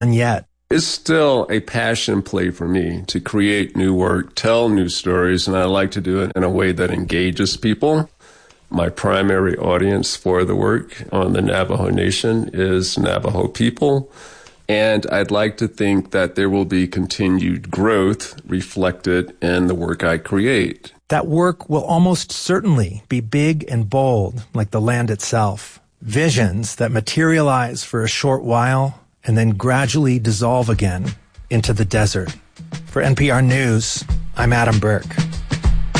yet. It's still a passion play for me to create new work, tell new stories, and I like to do it in a way that engages people. My primary audience for the work on the Navajo Nation is Navajo people, and I'd like to think that there will be continued growth reflected in the work I create. That work will almost certainly be big and bold, like the land itself. Visions that materialize for a short while and then gradually dissolve again into the desert. For NPR News, I'm Adam Burke.